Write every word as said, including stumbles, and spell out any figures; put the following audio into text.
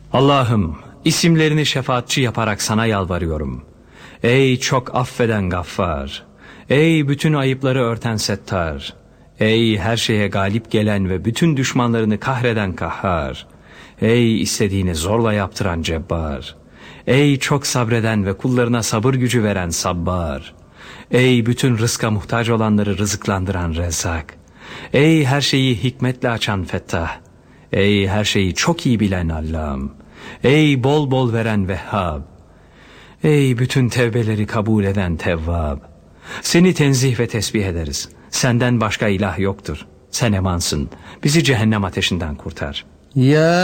Allah'ım, isimlerini şefaatçi yaparak sana yalvarıyorum. Ey çok affeden Gaffar, ey bütün ayıpları örten Settar, ey her şeye galip gelen ve bütün düşmanlarını kahreden Kahhar, ey istediğini zorla yaptıran Cebbar, ey çok sabreden ve kullarına sabır gücü veren Sabbar, ey bütün rızka muhtaç olanları rızıklandıran Rezzak, ey her şeyi hikmetle açan Fettah, ey her şeyi çok iyi bilen Allah'ım, ey bol bol veren Vehhab, ey bütün tevbeleri kabul eden Tevvab, seni tenzih ve tesbih ederiz. Senden başka ilah yoktur. Sen emansın. Bizi cehennem ateşinden kurtar. Ya